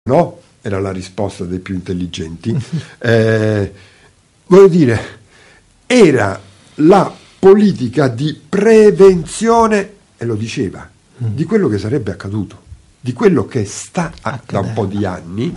no? Era la risposta dei più intelligenti. Voglio dire, era la politica di prevenzione, e lo diceva, di quello che sarebbe accaduto, di quello che sta da un po' di anni,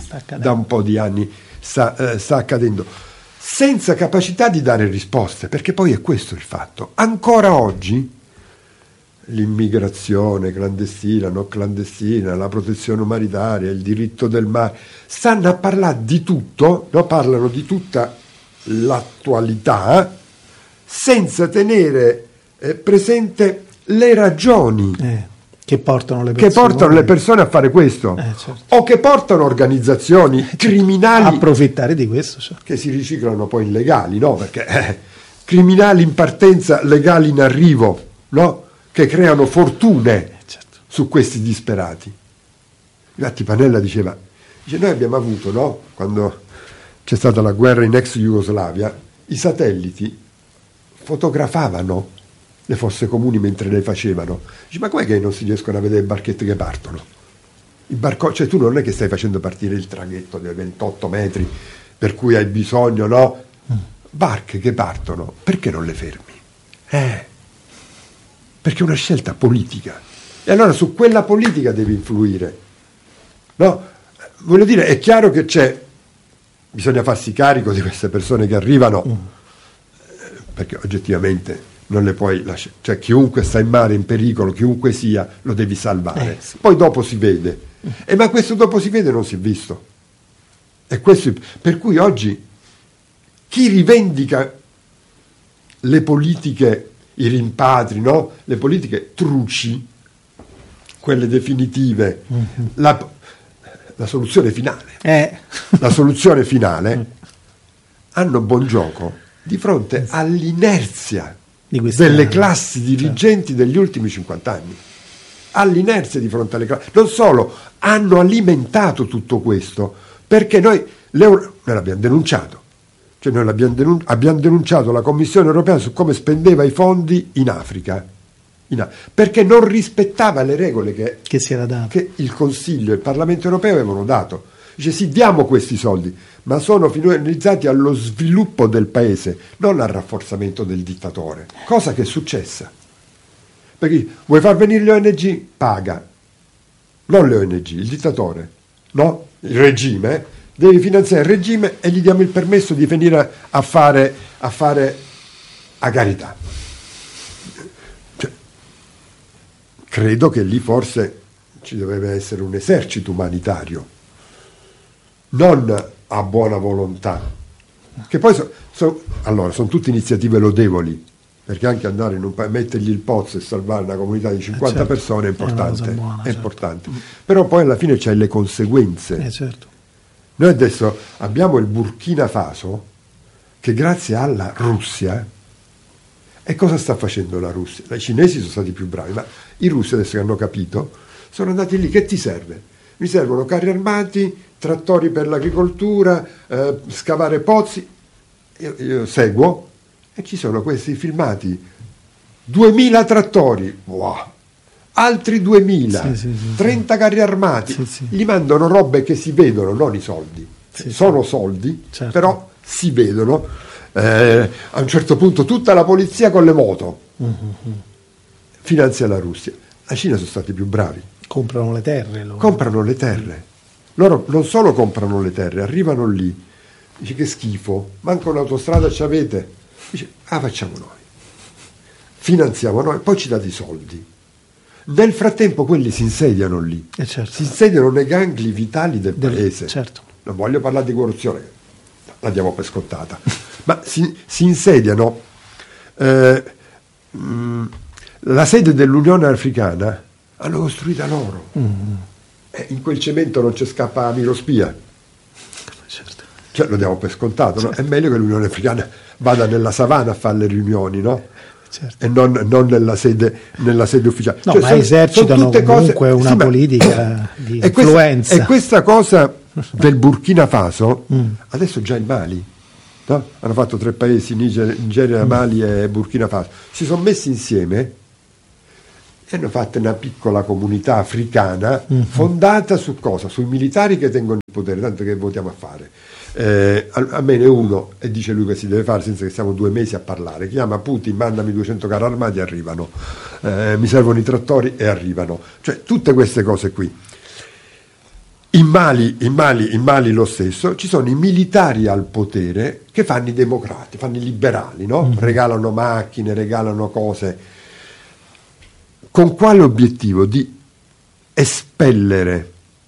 sta accadendo, senza capacità di dare risposte, perché poi è questo il fatto. Ancora oggi l'immigrazione clandestina, non clandestina, la protezione umanitaria, il diritto del mare, stanno a parlare di tutto, no? Parlano di tutta l'attualità senza tenere presente le ragioni che portano le persone a fare questo, certo. O che portano organizzazioni criminali a approfittare di questo, cioè. Che si riciclano poi in legali, no? Perché criminali in partenza, legali in arrivo, no? Che creano fortune certo. su questi disperati. Infatti Pannella dice, noi abbiamo avuto, no? Quando c'è stata la guerra in ex Jugoslavia, i satelliti fotografavano le fosse comuni mentre le facevano. Dice, ma com'è che non si riescono a vedere i barchetti che partono? Cioè tu non è che stai facendo partire il traghetto dei 28 metri per cui hai bisogno, no? Barche che partono, perché non le fermi? Perché è una scelta politica. E allora su quella politica devi influire. No? Voglio dire, è chiaro che bisogna farsi carico di queste persone che arrivano, perché oggettivamente non le puoi lasciare, cioè chiunque sta in mare in pericolo, chiunque sia, lo devi salvare. Sì. Poi dopo si vede. Ma questo dopo si vede non si è visto. E questo, per cui oggi chi rivendica le politiche, i rimpatri, no? Le politiche truci, quelle definitive, la soluzione finale, la soluzione finale, hanno buon gioco di fronte all'inerzia delle classi dirigenti degli ultimi 50 anni. All'inerzia di fronte alle classi. Non solo, hanno alimentato tutto questo, perché noi l'abbiamo denunciato. Cioè noi abbiamo denunciato la Commissione europea su come spendeva i fondi in Africa, perché non rispettava le regole che si era dato, che il Consiglio e il Parlamento europeo avevano dato. Dice sì, diamo questi soldi, ma sono finalizzati allo sviluppo del paese, non al rafforzamento del dittatore, cosa che è successa. Perché vuoi far venire le ONG? Paga, non le ONG, il dittatore, no? Il regime, devi finanziare il regime e gli diamo il permesso di venire a fare a carità. Cioè, credo che lì forse ci doveva essere un esercito umanitario, non a buona volontà, che poi sono tutte iniziative lodevoli, perché anche andare mettergli il pozzo e salvare una comunità di 50 persone è importante, è importante. Però poi alla fine c'hai le conseguenze. Certo. Noi adesso abbiamo il Burkina Faso che grazie alla Russia, e cosa sta facendo la Russia? I cinesi sono stati più bravi, ma i russi adesso che hanno capito sono andati lì. Che ti serve? Mi servono carri armati, trattori per l'agricoltura, scavare pozzi. Io seguo e ci sono questi filmati, 2000 trattori, wow, altri 2000, 30 carri armati, gli mandano robe che si vedono, non i soldi, sono soldi, certo. Però si vedono. A un certo punto tutta la polizia con le moto finanzia la Russia. La Cina sono stati più bravi, comprano le terre. Comprano le terre. Loro non solo comprano le terre, arrivano lì, dice che schifo, manca un'autostrada ci avete? Dice, facciamo noi, finanziamo noi, poi ci date i soldi. Nel frattempo quelli si insediano lì, certo. Si insediano nei gangli vitali del paese. Certo. Non voglio parlare di corruzione, la diamo per scottata, ma si insediano. La sede dell'Unione Africana hanno costruita loro. In quel cemento non ci scappa Milo Spia. Certo. Cioè lo diamo per scontato, no? È meglio che l'Unione Africana vada nella savana a fare le riunioni, no? Certo. E non nella sede ufficiale. No, cioè, ma esercitano comunque una politica di influenza. E questa cosa del Burkina Faso, adesso già il Mali, no? Hanno fatto 3 paesi, Nigeria, Mali e Burkina Faso, si sono messi insieme hanno fatto una piccola comunità africana fondata su cosa? Sui militari che tengono il potere, tanto che votiamo a fare. A me ne uno, e dice lui che si deve fare senza che stiamo 2 mesi a parlare, chiama Putin, mandami 200 carri armati, arrivano, mi servono i trattori e arrivano, cioè tutte queste cose qui. In Mali lo stesso, ci sono i militari al potere che fanno i democrati, fanno i liberali, no? Regalano macchine, regalano cose. Con quale obiettivo? Di espellere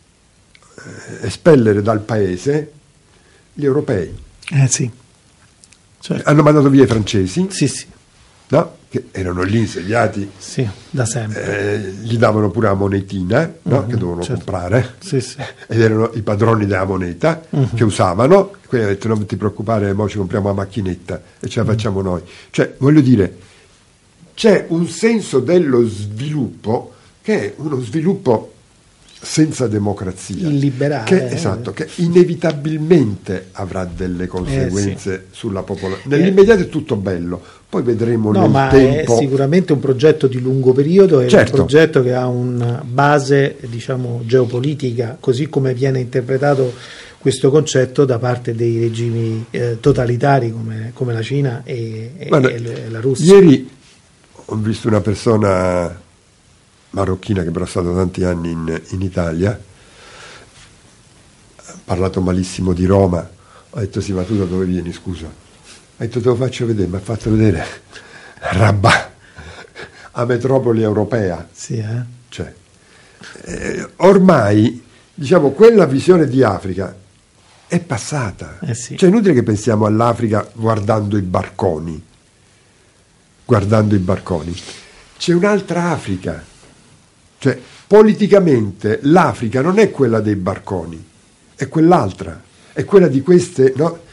dal paese gli europei. Sì. Certo. Hanno mandato via i francesi, Sì. no? Che erano lì insediati, sì, da sempre. gli davano pure la monetina, no? Che dovevano comprare, sì. ed erano i padroni della moneta che usavano, quindi hanno detto non ti preoccupare, mo ci compriamo la macchinetta e ce la facciamo noi. Cioè, voglio dire, c'è un senso dello sviluppo che è uno sviluppo senza democrazia, illiberale, esatto, che inevitabilmente avrà delle conseguenze sulla popolazione. Nell'immediato è tutto bello, poi vedremo nel tempo. È sicuramente un progetto di lungo periodo, è un progetto che ha una base, diciamo, geopolitica, così come viene interpretato questo concetto da parte dei regimi totalitari come la Cina e la Russia. Ieri ho visto una persona marocchina che però è stato tanti anni in Italia, ha parlato malissimo di Roma, ho detto sì, ma tu da dove vieni, scusa? Ha detto te lo faccio vedere, mi ha fatto vedere Rabat, a metropoli europea. Sì, Cioè, ormai, diciamo, quella visione di Africa è passata. Sì. Cioè, è inutile che pensiamo all'Africa guardando i barconi. C'è un'altra Africa. Cioè, politicamente l'Africa non è quella dei barconi, è quell'altra, è quella di questi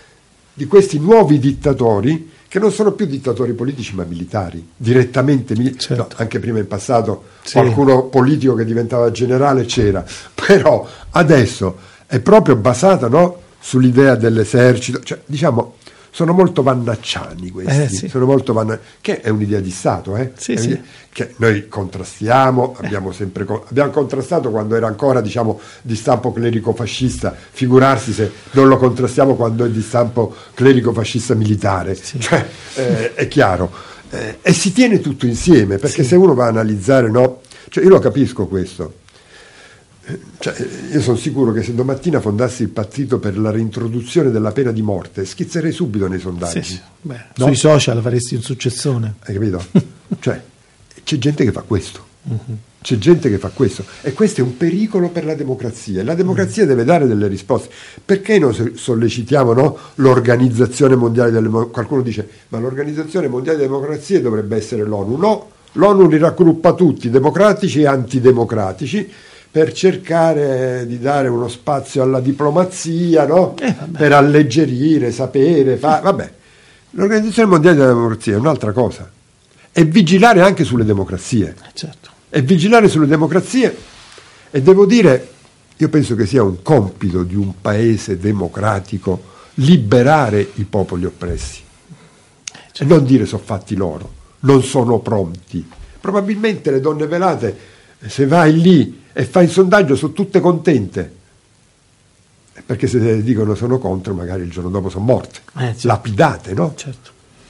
nuovi dittatori che non sono più dittatori politici ma militari, direttamente certo. No, anche prima in passato qualcuno politico che diventava generale c'era, però adesso è proprio basata, no, sull'idea dell'esercito, cioè, diciamo, sono molto vannacciani questi, sono molto che è un'idea di Stato, che noi contrastiamo, abbiamo contrastato quando era ancora, diciamo, di stampo clerico-fascista, figurarsi se non lo contrastiamo quando è di stampo clerico-fascista militare, cioè, è chiaro, e si tiene tutto insieme, perché se uno va a analizzare, no, cioè io lo capisco questo. Cioè, io sono sicuro che se domattina fondassi il partito per la reintroduzione della pena di morte schizzerei subito nei sondaggi. No? Sui social faresti un successone. Hai capito? Cioè, c'è gente che fa questo. C'è gente che fa questo, e questo è un pericolo per la democrazia, e la democrazia deve dare delle risposte. Perché noi sollecitiamo, no, l'Organizzazione Mondiale delle Democrazie? Qualcuno dice ma l'Organizzazione Mondiale delle Democrazie dovrebbe essere l'ONU. No, l'ONU li raggruppa tutti, democratici e antidemocratici, per cercare di dare uno spazio alla diplomazia, no? Per alleggerire, sapere, vabbè. L'Organizzazione Mondiale della Democrazia è un'altra cosa, è vigilare anche sulle democrazie, certo. È vigilare sulle democrazie, e devo dire, io penso che sia un compito di un paese democratico liberare i popoli oppressi, e non dire sono fatti loro, non sono pronti. Probabilmente le donne velate, se vai lì e fai il sondaggio, sono tutte contente, perché se dicono sono contro magari il giorno dopo sono morte, lapidate, no? Certo.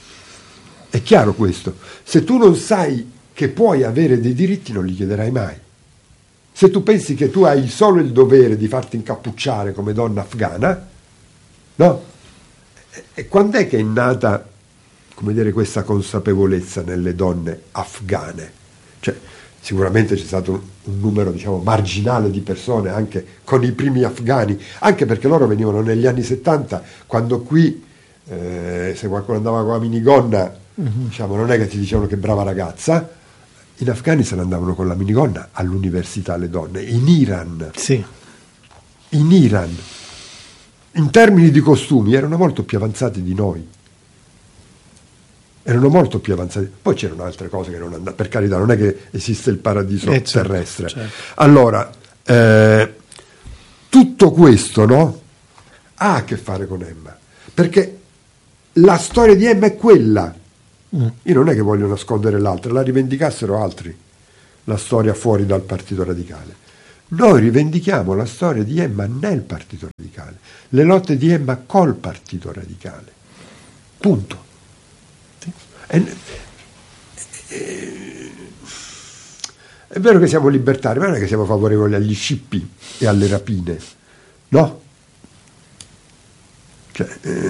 È chiaro questo. Se tu non sai che puoi avere dei diritti, non li chiederai mai. Se tu pensi che tu hai solo il dovere di farti incappucciare come donna afghana, no? E quando è che è nata, come dire, questa consapevolezza nelle donne afghane? Cioè, sicuramente c'è stato un numero, diciamo, marginale di persone anche con i primi afghani, anche perché loro venivano negli anni 70, quando qui se qualcuno andava con la minigonna, diciamo, non è che ti dicevano che brava ragazza. In Afghanistan andavano con la minigonna all'università le donne, in Iran, in termini di costumi erano molto più avanzati di noi. Erano molto più avanzati. Poi c'erano altre cose che non andavano, per carità, non è che esiste il paradiso terrestre. Certo. Allora, tutto questo, no, ha a che fare con Emma, perché la storia di Emma è quella. Io non è che voglio nascondere l'altra, la rivendicassero altri, la storia fuori dal Partito Radicale. Noi rivendichiamo la storia di Emma nel Partito Radicale, le lotte di Emma col Partito Radicale. Punto. È vero che siamo libertari, ma non è che siamo favorevoli agli scippi e alle rapine, no? Cioè,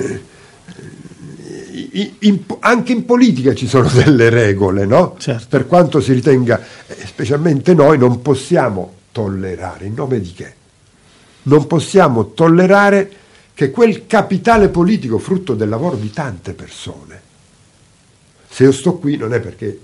anche in politica ci sono delle regole, no? Certo. Per quanto si ritenga, specialmente noi, non possiamo tollerare, in nome di che? Non possiamo tollerare che quel capitale politico, frutto del lavoro di tante persone, se io sto qui non è perché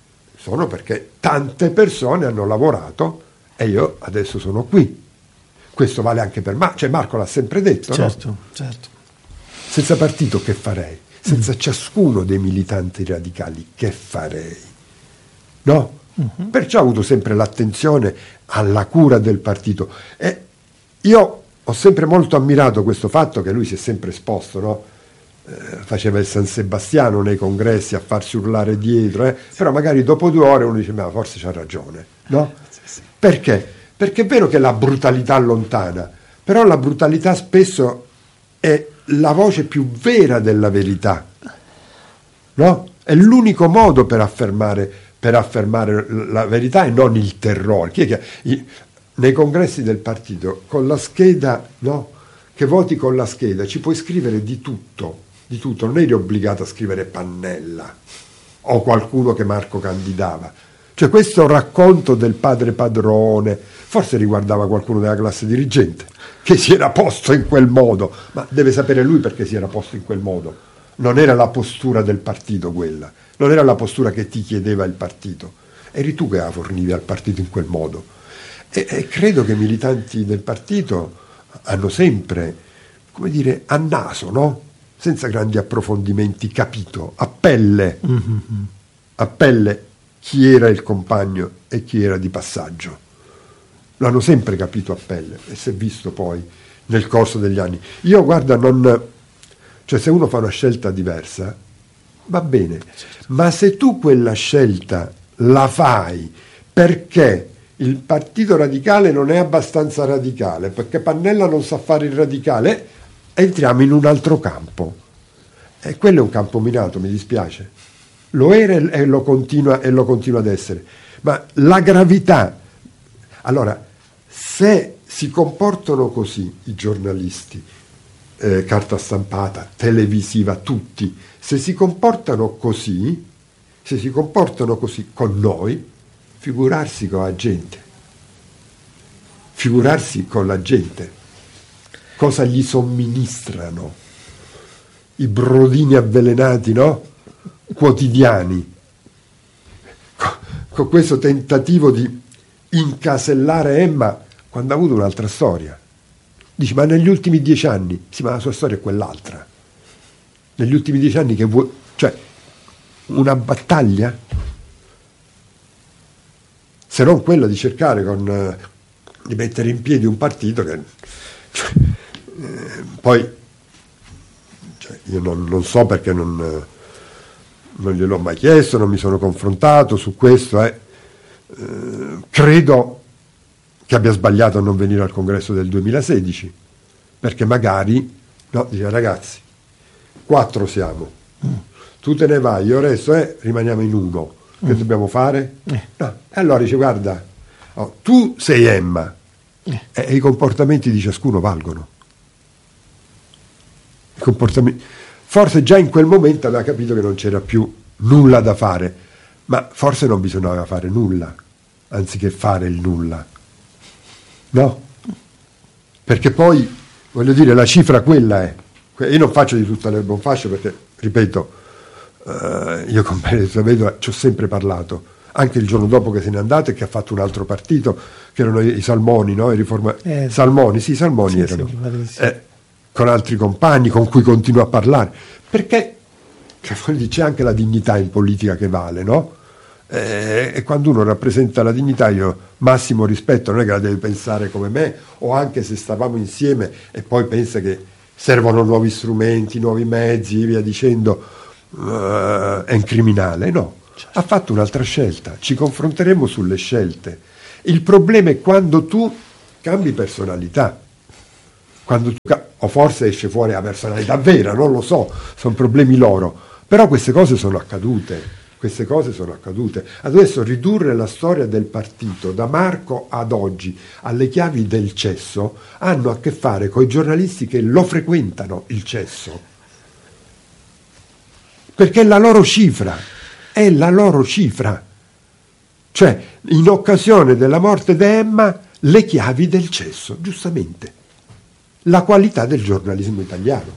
tante persone hanno lavorato e io adesso sono qui. Questo vale anche per Marco l'ha sempre detto, certo, no? Certo. Senza partito che farei? Senza ciascuno dei militanti radicali che farei? No? Perciò ho avuto sempre l'attenzione alla cura del partito. E io ho sempre molto ammirato questo fatto che lui si è sempre esposto, no? Faceva il San Sebastiano nei congressi a farsi urlare dietro, però magari dopo 2 ore uno dice ma forse c'ha ragione, no? Sì. Perché? Perché è vero che la brutalità allontana, però la brutalità spesso è la voce più vera della verità, no? È l'unico modo per affermare la verità e non il terrore. Chi è che nei congressi del partito con la scheda, no? Che voti con la scheda ci puoi scrivere di tutto, non eri obbligato a scrivere Pannella o qualcuno che Marco candidava. Cioè questo racconto del padre padrone forse riguardava qualcuno della classe dirigente che si era posto in quel modo, ma deve sapere lui perché si era posto in quel modo. Non era la postura del partito quella, non era la postura che ti chiedeva il partito, eri tu che la fornivi al partito in quel modo. E credo che i militanti del partito hanno sempre, come dire, a naso, no? Senza grandi approfondimenti, capito, a pelle chi era il compagno e chi era di passaggio. L'hanno sempre capito a pelle e si è visto poi nel corso degli anni. Io guarda, cioè se uno fa una scelta diversa va bene, ma se tu quella scelta la fai perché il Partito Radicale non è abbastanza radicale, perché Pannella non sa fare il radicale, entriamo in un altro campo. E quello è un campo minato, mi dispiace. Lo era e lo continua ad essere. Ma la gravità... Allora, se si comportano così i giornalisti, carta stampata, televisiva, tutti, se si comportano così con noi, figurarsi con la gente. Figurarsi con la gente. Cosa gli somministrano? I brodini avvelenati, no? Quotidiani. Con questo tentativo di incasellare Emma quando ha avuto un'altra storia. Dici, ma negli ultimi 10 anni? Sì, ma la sua storia è quell'altra. Negli ultimi 10 anni che vuoi... Cioè, una battaglia? Se non quella di cercare di mettere in piedi un partito che... poi... io non so perché non gliel'ho mai chiesto, non mi sono confrontato su questo. Credo che abbia sbagliato a non venire al congresso del 2016, perché magari dice ragazzi 4 siamo, tu te ne vai, io resto, rimaniamo in 1, che dobbiamo fare? No. E allora dice guarda, tu sei Emma e i comportamenti di ciascuno valgono. Forse già in quel momento aveva capito che non c'era più nulla da fare, ma forse non bisognava fare nulla anziché fare il nulla, no? Perché poi voglio dire, la cifra quella è. Io non faccio di tutta l'erba un fascio perché, ripeto, io con Benedetto Vedova ci ho sempre parlato, anche il giorno dopo che se n'è andato e che ha fatto un altro partito, che erano i Salmoni, no? Salmoni erano. Sì. Con altri compagni con cui continuo a parlare, perché c'è anche la dignità in politica che vale, no? E quando uno rappresenta la dignità, io massimo rispetto, non è che la deve pensare come me, o anche se stavamo insieme e poi pensa che servono nuovi strumenti, nuovi mezzi, via dicendo, è un criminale, no. ha fatto un'altra scelta, ci confronteremo sulle scelte. Il problema è quando tu cambi personalità, o forse esce fuori la personalità vera, non lo so, sono problemi loro, però queste cose sono accadute. Adesso ridurre la storia del partito da Marco ad oggi alle chiavi del cesso hanno a che fare con i giornalisti che lo frequentano il cesso, perché è la loro cifra, cioè in occasione della morte di Emma le chiavi del cesso, giustamente, la qualità del giornalismo italiano.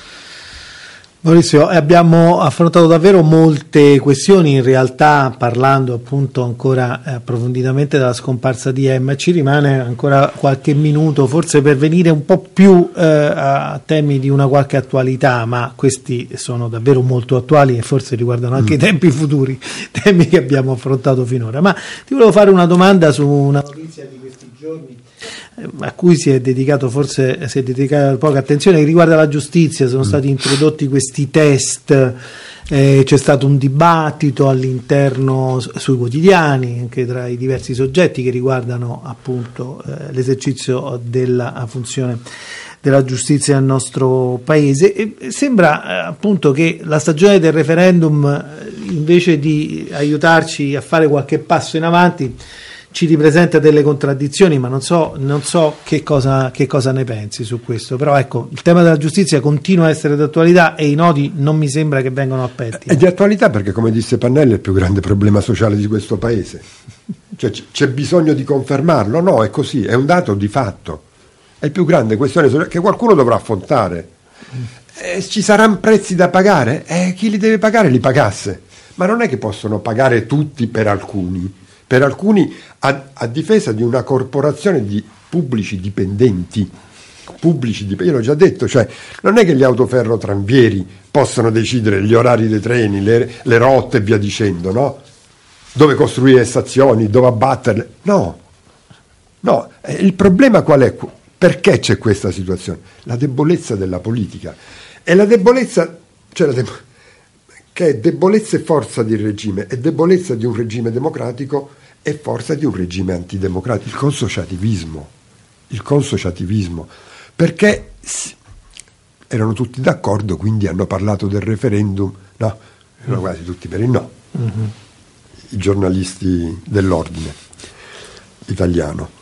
Maurizio, abbiamo affrontato davvero molte questioni, in realtà parlando appunto ancora approfonditamente della scomparsa di Emma. Ci rimane ancora qualche minuto forse per venire un po' più a temi di una qualche attualità, ma questi sono davvero molto attuali e forse riguardano anche i tempi futuri, temi che abbiamo affrontato finora. Ma ti volevo fare una domanda su una notizia di questi giorni a cui si è dedicato poca attenzione, che riguarda la giustizia. Sono stati introdotti questi test, c'è stato un dibattito all'interno sui quotidiani anche tra i diversi soggetti che riguardano appunto l'esercizio della funzione della giustizia nel nostro paese, e sembra appunto che la stagione del referendum, invece di aiutarci a fare qualche passo in avanti, ci ripresenta delle contraddizioni, ma non so che cosa ne pensi su questo. Però ecco, il tema della giustizia continua a essere d'attualità e i nodi non mi sembra che vengano aperti. È di attualità perché, come disse Pannella, è il più grande problema sociale di questo paese. Cioè, c'è bisogno di confermarlo? No, è così, è un dato di fatto. È il più grande questione sociale che qualcuno dovrà affrontare. Ci saranno prezzi da pagare? Chi li deve pagare li pagasse. Ma non è che possono pagare tutti per alcuni. Per alcuni a difesa di una corporazione di pubblici dipendenti. Io l'ho già detto, cioè non è che gli autoferrotranvieri possono decidere gli orari dei treni, le rotte e via dicendo, no? Dove costruire le stazioni, dove abbatterle. No, il problema qual è? Perché c'è questa situazione? La debolezza della politica. E la debolezza, che è debolezza e forza di regime, e debolezza di un regime democratico e forza di un regime antidemocratico, il consociativismo, perché erano tutti d'accordo, quindi hanno parlato del referendum, no? Erano quasi tutti per il no, i giornalisti dell'ordine italiano.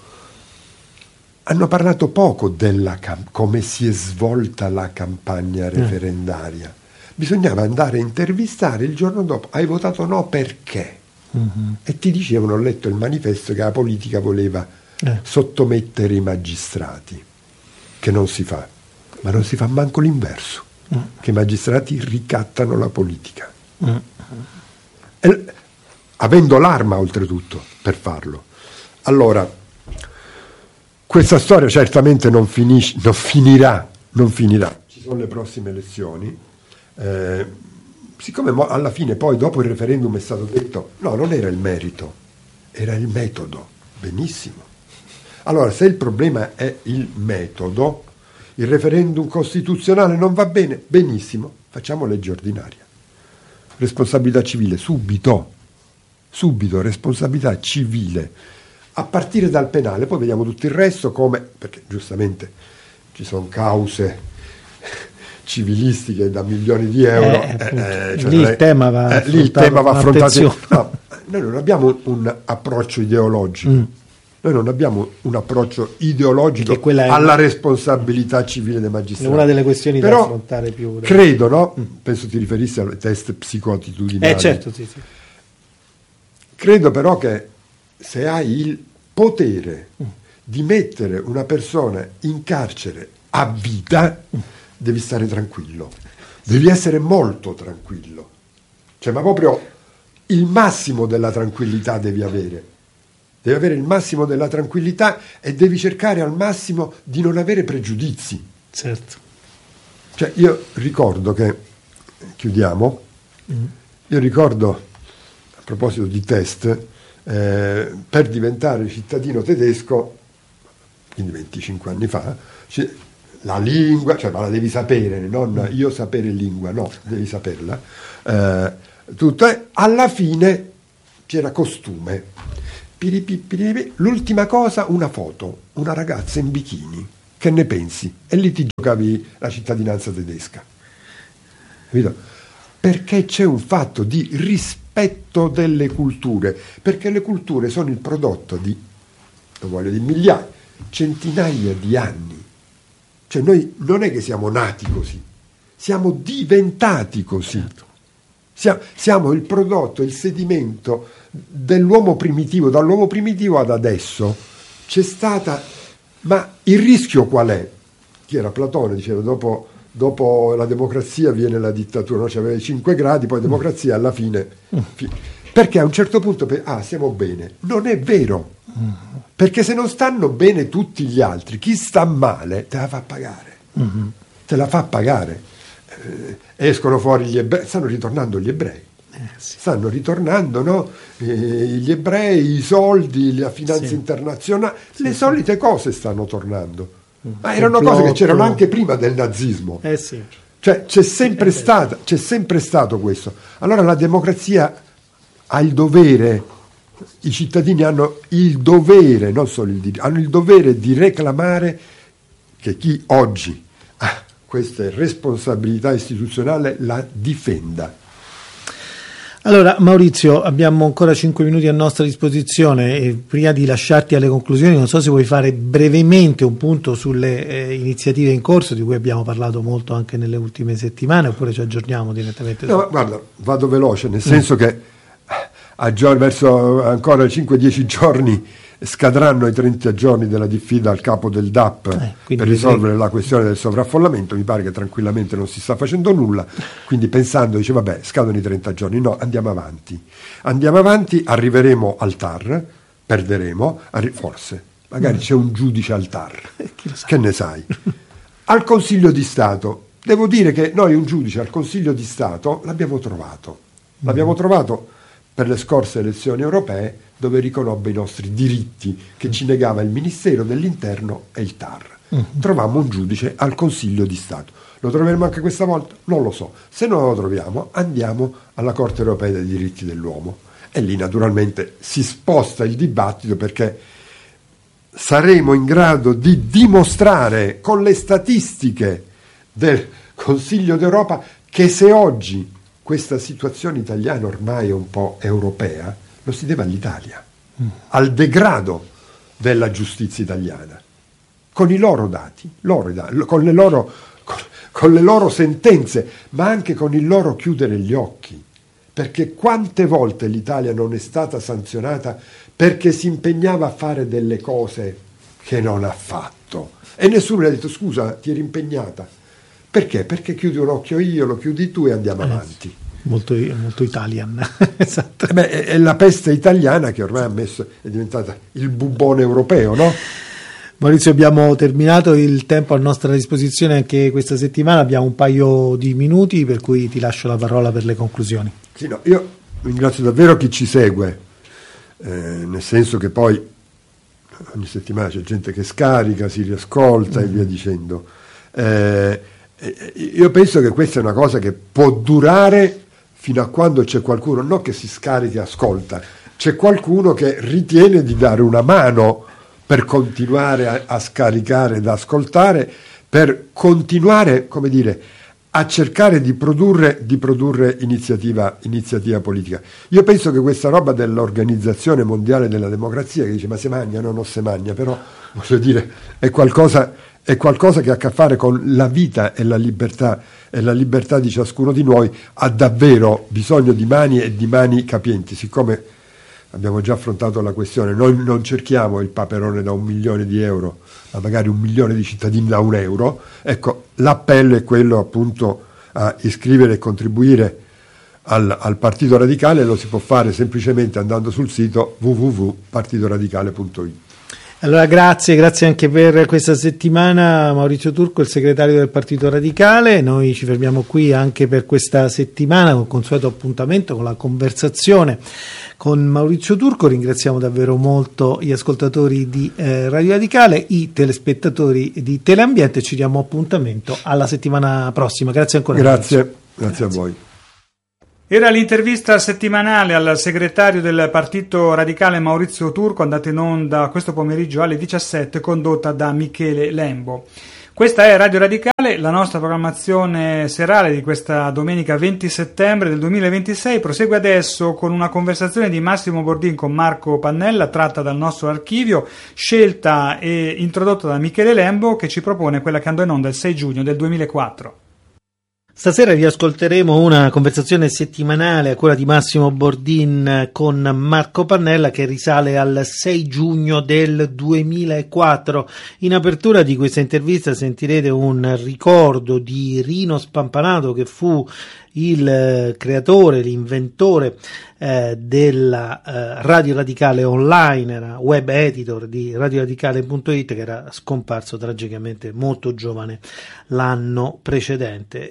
Hanno parlato poco come si è svolta la campagna referendaria. Bisognava andare a intervistare il giorno dopo. Hai votato no perché? E ti dicevano, ho letto il manifesto, che la politica voleva sottomettere i magistrati, che non si fa, ma non si fa manco l'inverso, che i magistrati ricattano la politica, avendo l'arma oltretutto per farlo. Allora, questa storia certamente non finirà. Ci sono le prossime elezioni. Siccome alla fine poi dopo il referendum è stato detto no, non era il merito, era il metodo. Benissimo. Allora, se il problema è il metodo, il referendum costituzionale non va bene, benissimo, facciamo legge ordinaria, responsabilità civile, subito, responsabilità civile, a partire dal penale, poi vediamo tutto il resto, perché giustamente ci sono cause civilistiche da milioni di euro, lì il tema va affrontato. No, noi non abbiamo un approccio ideologico, alla responsabilità civile dei magistrati. È una delle questioni però, da affrontare più. Credo, no? Penso ti riferissi al test psicoattitudinali. Certo, sì. Credo però che se hai il potere di mettere una persona in carcere a vita, devi stare tranquillo, devi essere molto tranquillo, ma proprio il massimo della tranquillità devi avere il massimo della tranquillità e devi cercare al massimo di non avere pregiudizi. Certo. Io ricordo che, chiudiamo, io ricordo, a proposito di test, per diventare cittadino tedesco, quindi 25 anni fa, la lingua, ma la devi sapere, non io sapere lingua, no, devi saperla. alla fine c'era costume. L'ultima cosa, una foto, una ragazza in bikini. Che ne pensi? E lì ti giocavi la cittadinanza tedesca. Capito? Perché c'è un fatto di rispetto delle culture, perché le culture sono il prodotto di, non voglio dire migliaia, centinaia di anni. Cioè noi non è che siamo nati così, siamo diventati così. Siamo il prodotto, il sedimento dell'uomo primitivo, dall'uomo primitivo ad adesso. C'è stata, ma il rischio qual è? Chi era Platone diceva dopo la democrazia viene la dittatura, no? C'aveva i 5 gradi, poi democrazia alla fine. Perché a un certo punto stiamo bene. Non è vero. Perché se non stanno bene tutti gli altri, chi sta male te la fa pagare. Te la fa pagare. Escono fuori gli ebrei, stanno ritornando gli ebrei. Stanno ritornando, no? Gli ebrei, i soldi, la finanza internazionale, le solite cose stanno tornando. Ma erano cose che c'erano anche prima del nazismo. Cioè c'è sempre stato questo. Allora la democrazia ha il dovere, i cittadini hanno il dovere, non solo il diritto, hanno il dovere di reclamare che chi oggi ha questa responsabilità istituzionale la difenda. Allora Maurizio, abbiamo ancora 5 minuti a nostra disposizione e prima di lasciarti alle conclusioni non so se vuoi fare brevemente un punto sulle iniziative in corso di cui abbiamo parlato molto anche nelle ultime settimane, oppure ci aggiorniamo direttamente? No, guarda, vado veloce, nel senso che verso ancora 5-10 giorni scadranno i 30 giorni della diffida al capo del DAP per risolvere la questione del sovraffollamento. Mi pare che tranquillamente non si sta facendo nulla, quindi pensando, dice vabbè, scadono i 30 giorni, no, andiamo avanti, arriveremo al TAR, perderemo, forse, magari c'è un giudice al TAR, che ne sai? Al Consiglio di Stato, devo dire che noi un giudice al Consiglio di Stato l'abbiamo trovato per le scorse elezioni europee, dove riconobbe i nostri diritti che ci negava il Ministero dell'Interno e il TAR. Trovammo un giudice al Consiglio di Stato. Lo troveremo anche questa volta? Non lo so. Se non lo troviamo, andiamo alla Corte Europea dei Diritti dell'Uomo. E lì naturalmente si sposta il dibattito, perché saremo in grado di dimostrare con le statistiche del Consiglio d'Europa che se oggi questa situazione italiana ormai è un po' europea, lo si deve all'Italia, al degrado della giustizia italiana, con i loro dati, con le loro sentenze, ma anche con il loro chiudere gli occhi. Perché quante volte l'Italia non è stata sanzionata perché si impegnava a fare delle cose che non ha fatto, e nessuno le ha detto scusa, ti eri impegnata. Perché? Perché chiudi un occhio io, lo chiudi tu e andiamo avanti. Molto Italian. Esatto. È la peste italiana che ormai è diventata il bubone europeo, no? Maurizio, abbiamo terminato il tempo a nostra disposizione anche questa settimana, abbiamo un paio di minuti, per cui ti lascio la parola per le conclusioni. Sì, no, io ringrazio davvero chi ci segue, nel senso che poi ogni settimana c'è gente che scarica, si riascolta e via dicendo. Io penso che questa è una cosa che può durare fino a quando c'è qualcuno, non che si scarica e ascolta, c'è qualcuno che ritiene di dare una mano per continuare a scaricare ed ascoltare, per continuare, come dire, a cercare di produrre iniziativa politica. Io penso che questa roba dell'Organizzazione Mondiale della Democrazia, che dice ma se magna, no, non se magna, però voglio dire è qualcosa che ha a che fare con la vita e la libertà di ciascuno di noi, ha davvero bisogno di mani e di mani capienti. Siccome abbiamo già affrontato la questione, noi non cerchiamo il Paperone da 1 milione di euro, ma magari 1 milione di cittadini da 1 euro, ecco, l'appello è quello appunto a iscrivere e contribuire al Partito Radicale. Lo si può fare semplicemente andando sul sito www.partitoradicale.it. Allora grazie anche per questa settimana Maurizio Turco, il segretario del Partito Radicale. Noi ci fermiamo qui anche per questa settimana con il consueto appuntamento con la conversazione con Maurizio Turco. Ringraziamo davvero molto gli ascoltatori di Radio Radicale, i telespettatori di Teleambiente, ci diamo appuntamento alla settimana prossima. Grazie ancora. Grazie a voi. Era l'intervista settimanale al segretario del Partito Radicale Maurizio Turco, andata in onda questo pomeriggio alle 17, condotta da Michele Lembo. Questa è Radio Radicale, la nostra programmazione serale di questa domenica 20 settembre del 2026 prosegue adesso con una conversazione di Massimo Bordin con Marco Pannella, tratta dal nostro archivio, scelta e introdotta da Michele Lembo, che ci propone quella che andò in onda il 6 giugno del 2004. Stasera riascolteremo una conversazione settimanale a quella di Massimo Bordin con Marco Pannella, che risale al 6 giugno del 2004. In apertura di questa intervista sentirete un ricordo di Rino Spampanato, che fu il creatore, l'inventore della Radio Radicale Online, era web editor di radioradicale.it, che era scomparso tragicamente molto giovane l'anno precedente,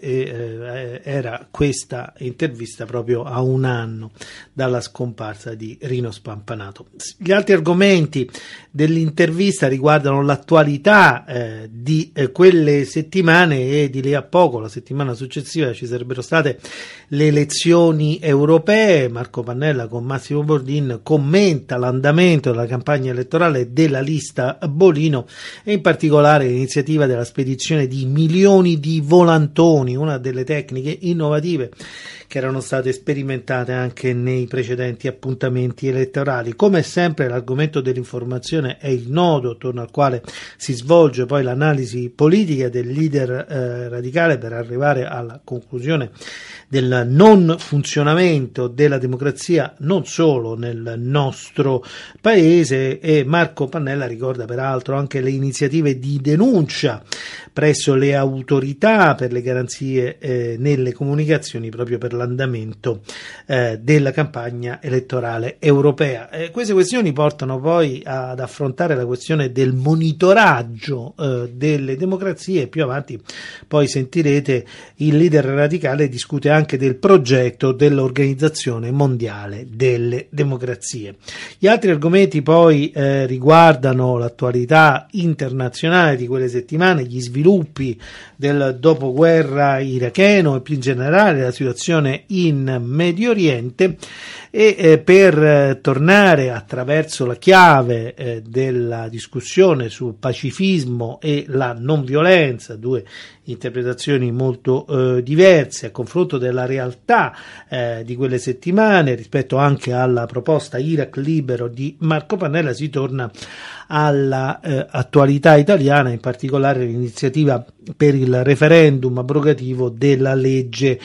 e era questa intervista proprio a un anno dalla scomparsa di Rino Spampanato. Gli altri argomenti dell'intervista riguardano l'attualità di quelle settimane, e di lì a poco, la settimana successiva, ci sarebbero state le elezioni europee. Marco Pannella con Massimo Bordin commenta l'andamento della campagna elettorale della lista Bolino, e in particolare l'iniziativa della spedizione di milioni di volantoni, una delle tecniche innovative che erano state sperimentate anche nei precedenti appuntamenti elettorali. Come sempre l'argomento dell'informazione è il nodo attorno al quale si svolge poi l'analisi politica del leader radicale, per arrivare alla conclusione del non funzionamento della democrazia non solo nel nostro paese. E Marco Pannella ricorda peraltro anche le iniziative di denuncia presso le autorità per le garanzie nelle comunicazioni, proprio per l'andamento della campagna elettorale europea. Queste questioni portano poi ad affrontare la questione del monitoraggio delle democrazie. Più avanti poi sentirete il leader radicale discute anche del progetto dell'Organizzazione Mondiale delle Democrazie. Gli altri argomenti poi riguardano l'attualità internazionale di quelle settimane, gli sviluppi del dopoguerra iracheno e più in generale la situazione in Medio Oriente, e per tornare attraverso la chiave della discussione sul pacifismo e la non violenza, due interpretazioni molto diverse a confronto della realtà di quelle settimane, rispetto anche alla proposta Iraq libero di Marco Pannella, si torna alla attualità italiana, in particolare l'iniziativa per il referendum abrogativo della legge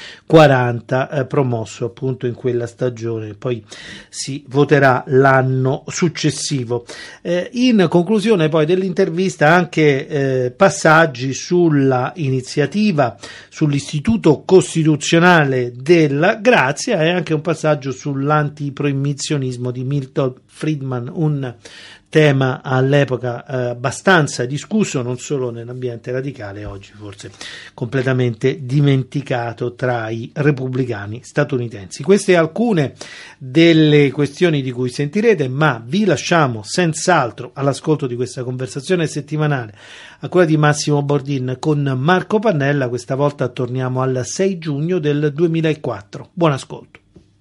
40 promosso appunto in quella stagione. Poi si voterà l'anno successivo. In conclusione poi dell'intervista anche passaggi sulla iniziativa sull'Istituto Costituzionale della Grazia, e anche un passaggio sull'antiproibizionismo di Milton Friedman, un tema all'epoca abbastanza discusso non solo nell'ambiente radicale, oggi forse completamente dimenticato tra i repubblicani statunitensi. Queste alcune delle questioni di cui sentirete, ma vi lasciamo senz'altro all'ascolto di questa conversazione settimanale a quella di Massimo Bordin con Marco Pannella. Questa volta torniamo al 6 giugno del 2004. Buon ascolto.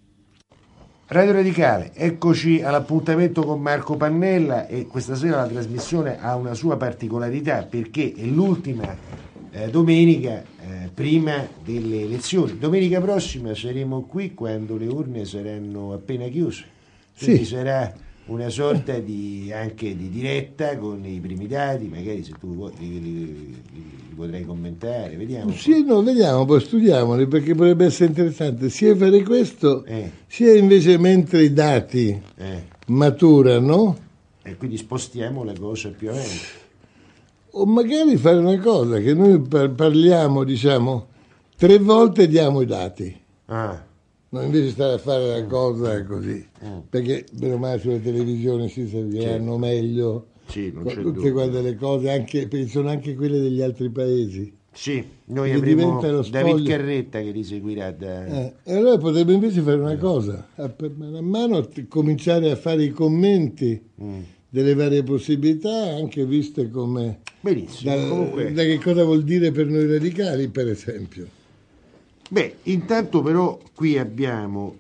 Radio Radicale, eccoci all'appuntamento con Marco Pannella, e questa sera la trasmissione ha una sua particolarità, perché è l'ultima domenica prima delle elezioni. Domenica prossima saremo qui quando le urne saranno appena chiuse, quindi sì, sarà una sorta anche di diretta con i primi dati, magari se tu vuoi li potrai commentare, vediamo. Sì, no, vediamo, poi studiamoli, perché potrebbe essere interessante sia fare questo, sia invece mentre i dati maturano. E quindi spostiamo la cosa più avanti. O magari fare una cosa, che noi parliamo, diciamo, 3 volte diamo i dati. No, invece stare a fare la cosa così, perché meno male sulle televisioni si serviranno meglio tutte quelle cose, anche, perché sono anche quelle degli altri paesi. Sì, noi avremo David Carretta che li seguirà e allora potrebbe invece fare una cosa, man mano cominciare a fare i commenti delle varie possibilità, anche viste come benissimo. Comunque, da che cosa vuol dire per noi radicali, per esempio. Beh, intanto però qui abbiamo,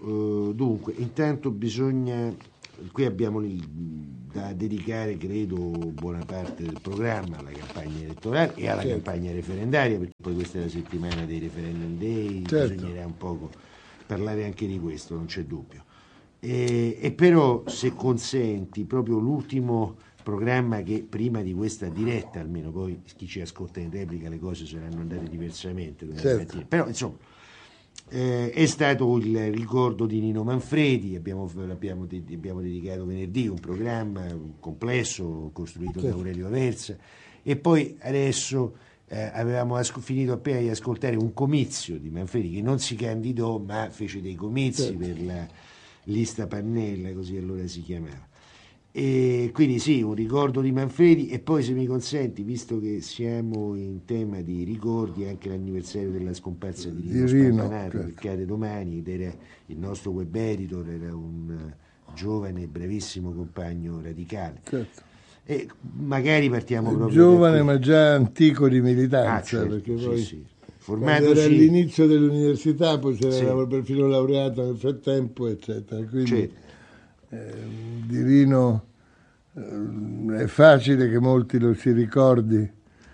qui abbiamo da dedicare, credo, buona parte del programma alla campagna elettorale e alla campagna referendaria, perché poi questa è la settimana dei referendum day, bisognerà un poco parlare anche di questo, non c'è dubbio. E però, se consenti, proprio l'ultimo programma che prima di questa diretta, almeno poi chi ci ascolta in replica le cose saranno andate diversamente, però insomma è stato il ricordo di Nino Manfredi. Abbiamo dedicato venerdì un programma complesso costruito da Aurelio Aversa, e poi adesso avevamo finito appena di ascoltare un comizio di Manfredi, che non si candidò ma fece dei comizi per la lista Pannella, così allora si chiamava. E quindi sì, un ricordo di Manfredi. E poi, se mi consenti, visto che siamo in tema di ricordi, anche l'anniversario della scomparsa di Rino Spampanato, che cade domani, ed era il nostro web editor, era un giovane e bravissimo compagno radicale. E magari partiamo proprio giovane ma già antico di militanza, perché poi formatosi era all'inizio dell'università, poi si era perfino laureato nel frattempo, eccetera. Quindi di Rino è facile che molti lo si ricordi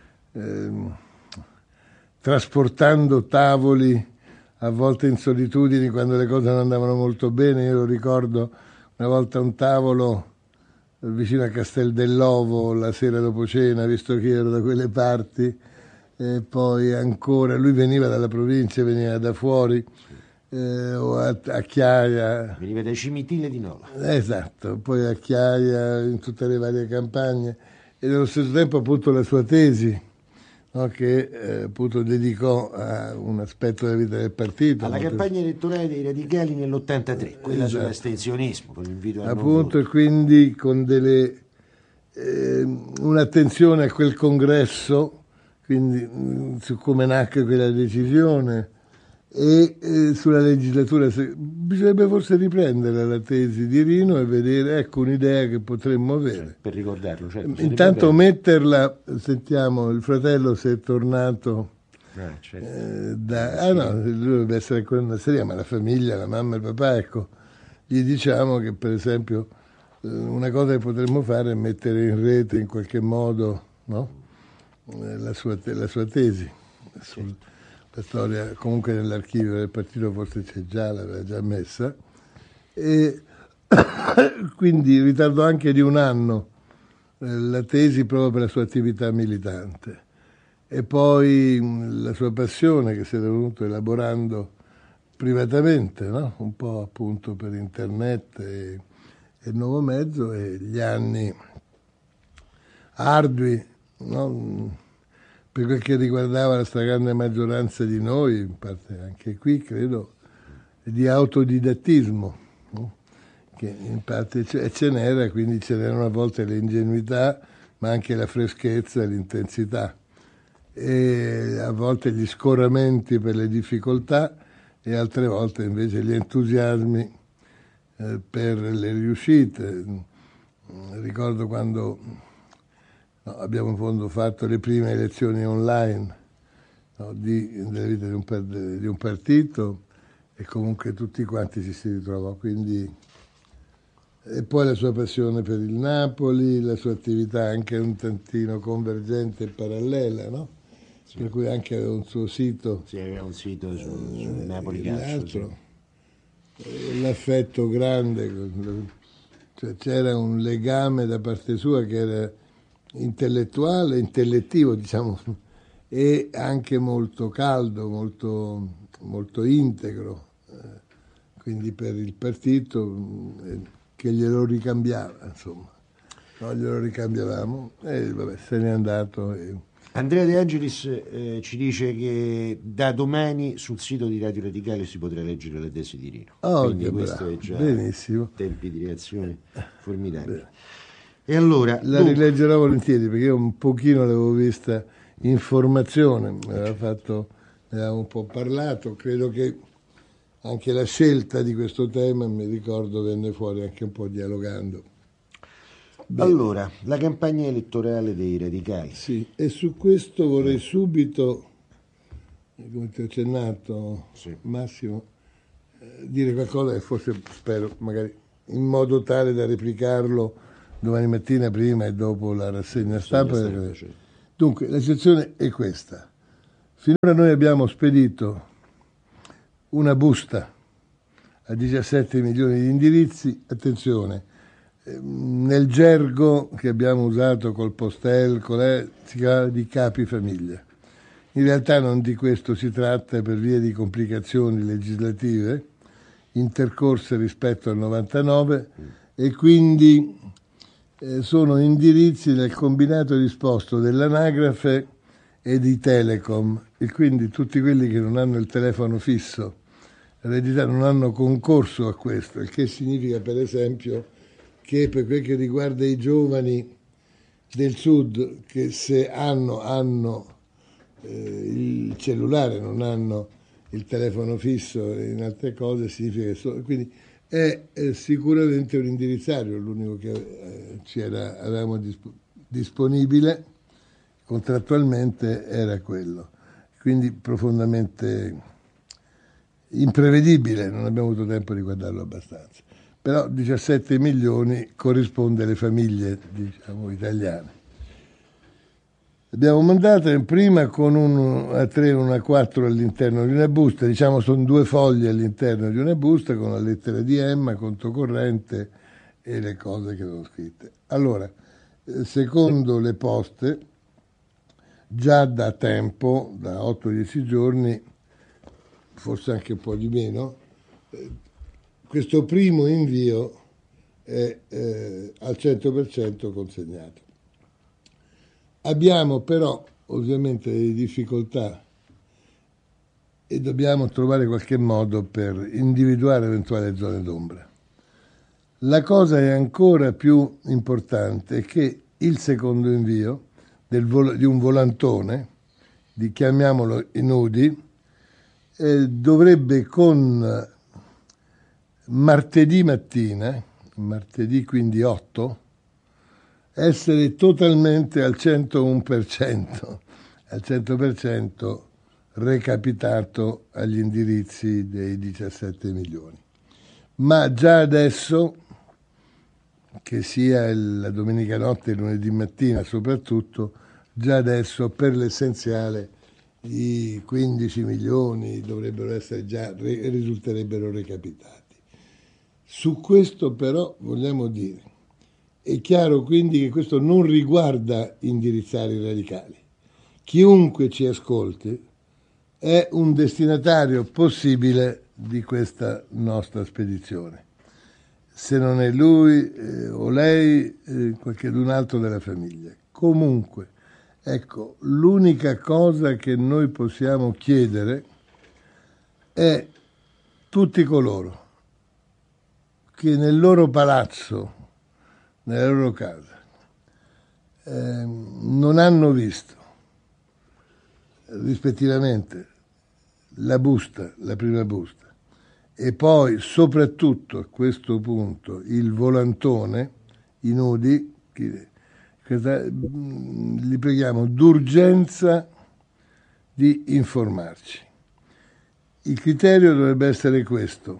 trasportando tavoli, a volte in solitudini, quando le cose non andavano molto bene. Io lo ricordo una volta un tavolo vicino a Castel dell'Ovo la sera dopo cena, visto che io ero da quelle parti, e poi ancora lui veniva dalla provincia, veniva da fuori, o a Chiaia, veniva dai Cimitile di Nola, esatto, poi a Chiaia, in tutte le varie campagne, e nello stesso tempo appunto la sua tesi, no, che appunto dedicò a un aspetto della vita del partito, alla campagna elettorale dei radicali nell'83, quella sull'astensionismo, con l'invito al appunto, e quindi con un'attenzione a quel congresso, quindi su come nacque quella decisione, e sulla legislatura. Bisognerebbe forse riprendere la tesi di Rino e vedere, ecco, un'idea che potremmo avere, per ricordarlo. Intanto metterla, sentiamo, il fratello se è tornato lui deve essere ancora in una serie, ma la famiglia, la mamma e il papà, ecco, gli diciamo che per esempio una cosa che potremmo fare è mettere in rete in qualche modo, no? la sua tesi la storia. Comunque nell'archivio del partito forse c'è già, l'aveva già messa, e quindi in ritardo anche di un anno la tesi proprio per la sua attività militante, e poi la sua passione che si è venuto elaborando privatamente, no? Un po' appunto per internet e il nuovo mezzo, e gli anni ardui, no? Per quel che riguardava la stragrande maggioranza di noi, in parte anche qui credo, di autodidattismo, no? Che in parte ce n'era, quindi ce n'erano a volte le ingenuità, ma anche la freschezza e l'intensità, e a volte gli scoramenti per le difficoltà, e altre volte invece gli entusiasmi per le riuscite. Ricordo quando abbiamo in fondo fatto le prime elezioni online, no, della vita di un partito, e comunque tutti quanti ci si ritrovò. Quindi, e poi la sua passione per il Napoli, la sua attività anche un tantino convergente e parallela, no? Sì. Per cui anche aveva un suo sito. Sì, aveva un sito su Napoli Calcio. Sì. L'affetto grande, cioè c'era un legame da parte sua che era intellettuale, intellettivo, diciamo, e anche molto caldo, molto, molto integro, quindi per il partito, che glielo ricambiava, insomma. Noi glielo ricambiavamo e vabbè, se n'è andato. Andrea De Angelis ci dice che da domani sul sito di Radio Radicale si potrà leggere la tesi di Rino. Quindi questo è già benissimo. Tempi di reazione formidabili. E allora la rileggerò volentieri, perché io un pochino l'avevo vista in formazione, ne avevamo un po' parlato, credo che anche la scelta di questo tema, mi ricordo, venne fuori anche un po' dialogando. Bene. Allora, la campagna elettorale dei radicali. Sì, e su questo vorrei subito come ti ho accennato, Massimo, dire qualcosa che forse spero magari in modo tale da replicarlo domani mattina prima e dopo la rassegna stampa. Dunque, la situazione è questa. Finora noi abbiamo spedito una busta a 17 milioni di indirizzi, attenzione, nel gergo che abbiamo usato col Postel, si chiama di capi famiglia. In realtà non di questo si tratta per via di complicazioni legislative intercorse rispetto al 99 e quindi sono indirizzi del combinato disposto dell'anagrafe e di Telecom, e quindi tutti quelli che non hanno il telefono fisso eredità non hanno concorso a questo, il che significa per esempio che per quel che riguarda i giovani del sud che se hanno il cellulare, non hanno il telefono fisso e in altre cose, significa che quindi è sicuramente un indirizzario l'unico che avevamo disponibile contrattualmente, era quello, quindi profondamente imprevedibile, non abbiamo avuto tempo di guardarlo abbastanza, però 17 milioni corrisponde alle famiglie, diciamo, italiane. Abbiamo mandato prima con un A3 e un A4 all'interno di una busta, diciamo sono 2 fogli all'interno di una busta con la lettera di Emma, conto corrente e le cose che avevo scritte. Allora, secondo le poste, già da tempo, da 8-10 giorni, forse anche un po' di meno, questo primo invio è al 100% consegnato. Abbiamo però ovviamente delle difficoltà e dobbiamo trovare qualche modo per individuare eventuali zone d'ombra. La cosa è ancora più importante che il secondo invio di un volantone, chiamiamolo i nudi, dovrebbe con martedì mattina, martedì quindi 8, essere totalmente al 101% recapitato agli indirizzi dei 17 milioni. Ma già adesso, che sia la domenica notte e lunedì mattina soprattutto, già adesso per l'essenziale i 15 milioni dovrebbero essere risulterebbero recapitati. Su questo però vogliamo dire, è chiaro quindi che questo non riguarda indirizzare i radicali. Chiunque ci ascolti è un destinatario possibile di questa nostra spedizione. Se non è lui o lei, qualcun altro della famiglia. Comunque, ecco, l'unica cosa che noi possiamo chiedere è tutti coloro che nel loro palazzo, nella loro casa, non hanno visto rispettivamente la busta, la prima busta, e poi soprattutto a questo punto il volantone, i nudi, li preghiamo d'urgenza di informarci. Il criterio dovrebbe essere questo.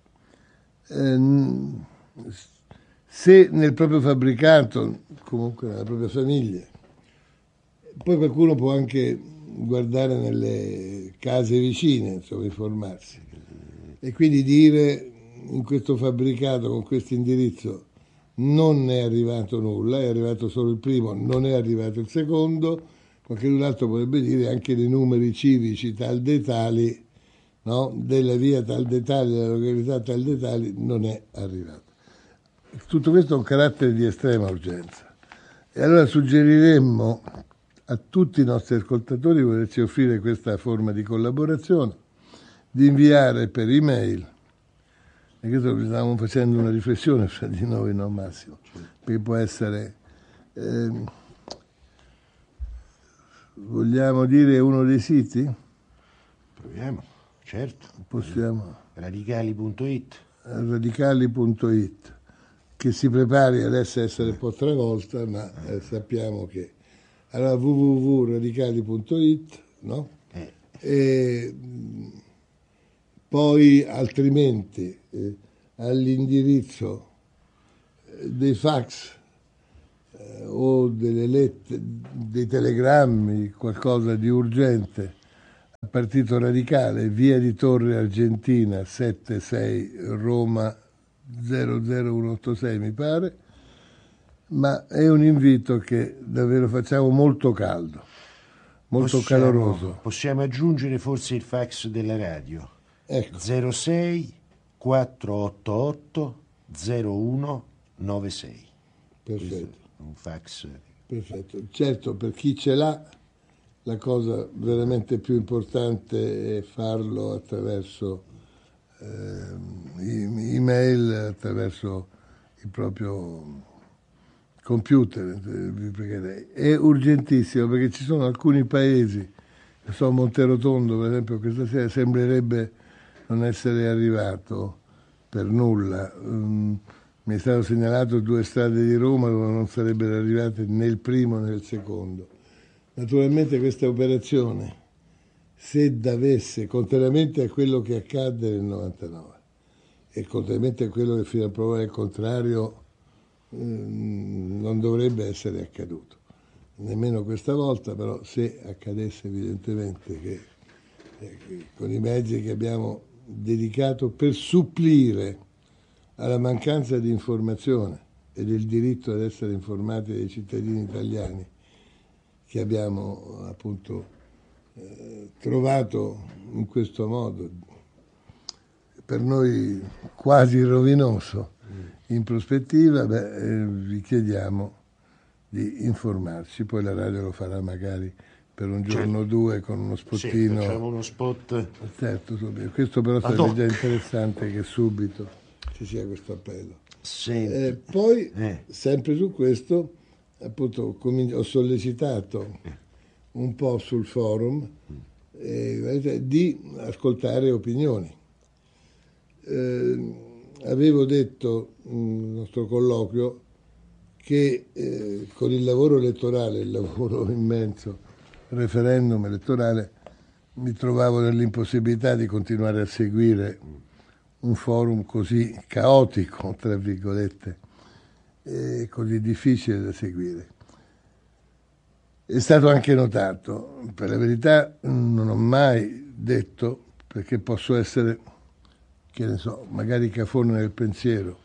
Se nel proprio fabbricato, comunque nella propria famiglia, poi qualcuno può anche guardare nelle case vicine, insomma, informarsi, e quindi dire in questo fabbricato con questo indirizzo non è arrivato nulla, è arrivato solo il primo, non è arrivato il secondo, qualcun altro potrebbe dire anche dei numeri civici tal dei tali, no? Della via tal dei tali, della località tal dei tali, non è arrivato. Tutto questo ha un carattere di estrema urgenza. E allora suggeriremmo a tutti i nostri ascoltatori, volerci offrire questa forma di collaborazione, di inviare per email, e questo stavamo facendo una riflessione fra di noi, no Massimo? Perché può essere, vogliamo dire uno dei siti? Proviamo, certo. Possiamo. Radicali.it. Radicali.it, che si prepari adesso a essere un po' travolta, ma sappiamo che allora www.radicali.it, no? E poi altrimenti all'indirizzo dei fax o dei telegrammi, qualcosa di urgente, al Partito Radicale, via di Torre Argentina 76, Roma 00186 mi pare, ma è un invito che davvero facciamo molto caldo, molto caloroso. Possiamo aggiungere forse il fax della radio, ecco. 06 488 0196. Perfetto. Un fax. Perfetto. Certo, per chi ce l'ha, la cosa veramente più importante è farlo attraverso email, attraverso il proprio computer, vi pregherei. È urgentissimo perché ci sono alcuni paesi, Monterotondo per esempio questa sera sembrerebbe non essere arrivato per nulla. Mi è stato segnalato 2 strade di Roma dove non sarebbero arrivate né il primo né il secondo. Naturalmente questa operazione, se davesse, contrariamente a quello che accadde nel 99 e contrariamente a quello che fino a provare il contrario non dovrebbe essere accaduto, nemmeno questa volta, però se accadesse evidentemente che con i mezzi che abbiamo dedicato per supplire alla mancanza di informazione e del diritto ad essere informati dei cittadini italiani che abbiamo appunto trovato in questo modo per noi quasi rovinoso in prospettiva, vi chiediamo di informarci, poi la radio lo farà magari per un giorno o 2 con uno spottino. Sì, facciamo uno spot. Certo, questo però sarebbe già interessante che subito ci sia questo appello. Poi, sempre su questo, appunto, ho sollecitato un po' sul forum di ascoltare opinioni. Avevo detto nel nostro colloquio che con il lavoro elettorale, il lavoro immenso, referendum elettorale, mi trovavo nell'impossibilità di continuare a seguire un forum così caotico, tra virgolette, e così difficile da seguire. È stato anche notato, per la verità non ho mai detto, perché posso essere, che ne so, magari cafone nel pensiero,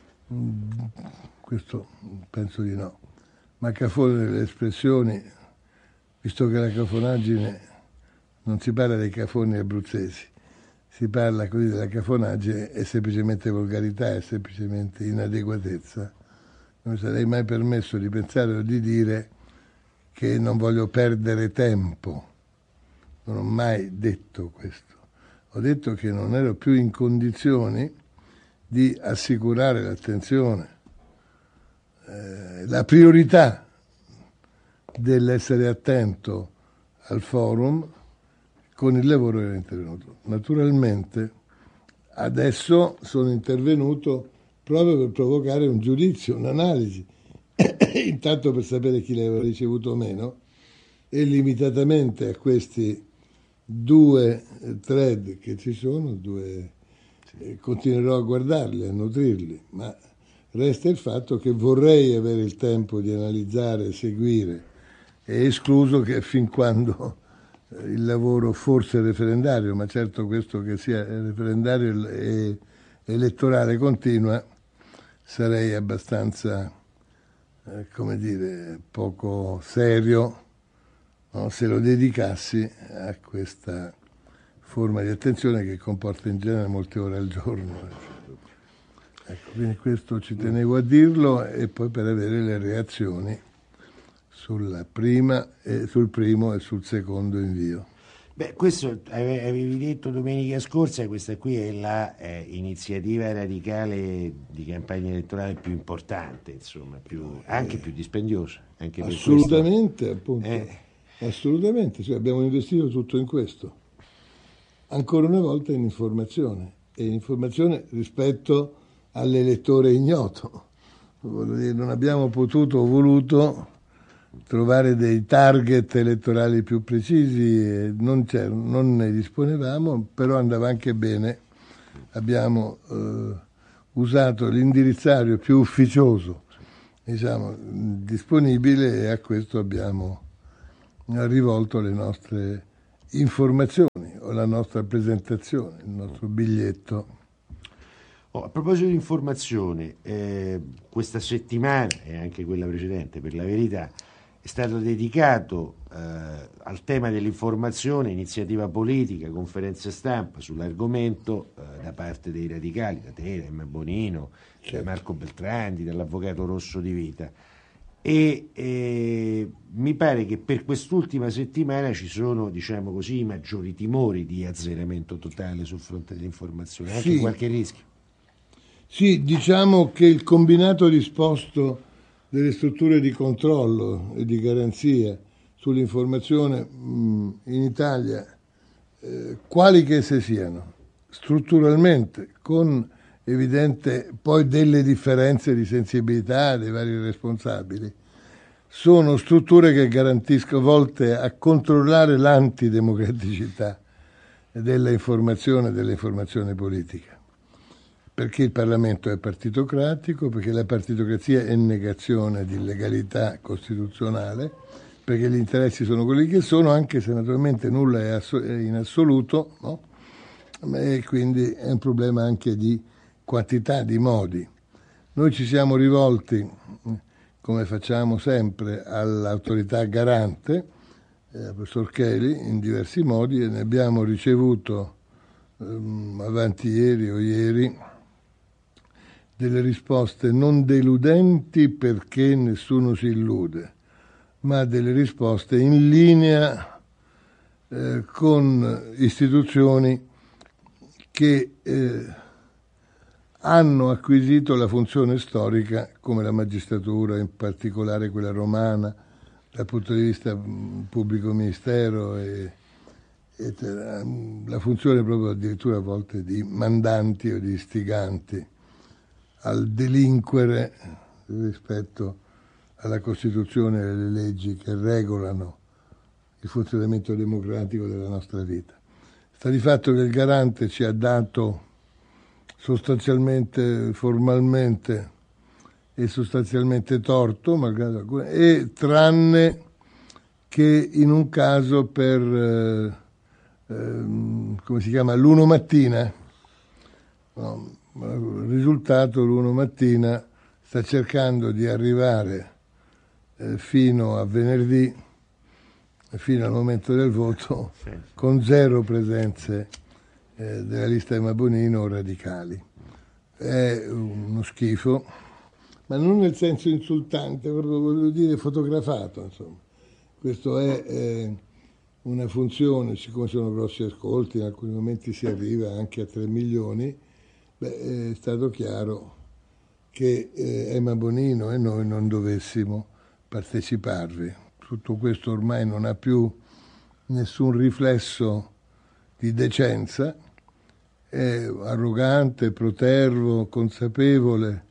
questo penso di no, ma cafone nelle espressioni, visto che la cafonaggine non si parla dei cafoni abruzzesi, si parla così della cafonaggine, è semplicemente volgarità, è semplicemente inadeguatezza. Non mi sarei mai permesso di pensare o di dire che non voglio perdere tempo. Non ho mai detto questo. Ho detto che non ero più in condizioni di assicurare l'attenzione, la priorità dell'essere attento al forum con il lavoro che era intervenuto. Naturalmente adesso sono intervenuto proprio per provocare un giudizio, un'analisi, intanto per sapere chi l'aveva ricevuto o meno, e limitatamente a questi 2 thread che ci sono, continuerò a guardarli, a nutrirli, ma resta il fatto che vorrei avere il tempo di analizzare, seguire, e escluso che fin quando il lavoro forse referendario, ma certo questo che sia referendario e elettorale continua, sarei abbastanza, poco serio, no? Se lo dedicassi a questa forma di attenzione che comporta in genere molte ore al giorno. Ecco, quindi questo ci tenevo a dirlo, e poi per avere le reazioni sul primo e sul secondo invio. Questo avevi detto domenica scorsa, questa qui è la iniziativa radicale di campagna elettorale più importante, insomma, anche più dispendiosa. Anche assolutamente, per appunto. Assolutamente, cioè abbiamo investito tutto in questo. Ancora una volta in informazione, e in informazione rispetto all'elettore ignoto. Voglio dire, non abbiamo potuto o voluto trovare dei target elettorali più precisi, non ne disponevamo, però andava anche bene. Abbiamo usato l'indirizzario più ufficioso, diciamo, disponibile, e a questo abbiamo rivolto le nostre informazioni o la nostra presentazione, il nostro biglietto. A proposito di informazione, questa settimana e anche quella precedente, per la verità, è stato dedicato al tema dell'informazione, iniziativa politica, conferenze stampa sull'argomento da parte dei radicali, da te, da Emma Bonino, da Marco Beltrandi, dall'avvocato Rosso di Vita. E mi pare che per quest'ultima settimana ci sono, diciamo così, i maggiori timori di azzeramento totale sul fronte dell'informazione, anche qualche rischio. Sì, diciamo che il combinato disposto delle strutture di controllo e di garanzia sull'informazione in Italia, quali che esse siano, strutturalmente, con evidente poi delle differenze di sensibilità dei vari responsabili, sono strutture che garantiscono, volte a controllare l'antidemocraticità dell'informazione politica. Perché il Parlamento è partitocratico, perché la partitocrazia è negazione di legalità costituzionale, perché gli interessi sono quelli che sono, anche se naturalmente nulla è in assoluto, no? E quindi è un problema anche di quantità, di modi. Noi ci siamo rivolti, come facciamo sempre, all'autorità garante, al professor Cheli, in diversi modi, e ne abbiamo ricevuto avanti ieri o ieri delle risposte non deludenti, perché nessuno si illude, ma delle risposte in linea con istituzioni che hanno acquisito la funzione storica, come la magistratura, in particolare quella romana, dal punto di vista pubblico ministero, e la funzione proprio addirittura a volte di mandanti o di istiganti al delinquere rispetto alla Costituzione e alle leggi che regolano il funzionamento democratico della nostra vita. Sta di fatto che il Garante ci ha dato sostanzialmente, formalmente e sostanzialmente torto, malgrado, e tranne che in un caso per come si chiama, l'Uno Mattina, no, il risultato l'Uno Mattina sta cercando di arrivare fino a venerdì, fino al momento del voto, con 0 presenze della lista Emma Bonino o radicali. È uno schifo, ma non nel senso insultante, proprio voglio dire fotografato, insomma. Questo è una funzione, siccome sono grossi ascolti, in alcuni momenti si arriva anche a 3 milioni, è stato chiaro che Emma Bonino e noi non dovessimo parteciparvi. Tutto questo ormai non ha più nessun riflesso di decenza, è arrogante, protervo, consapevole.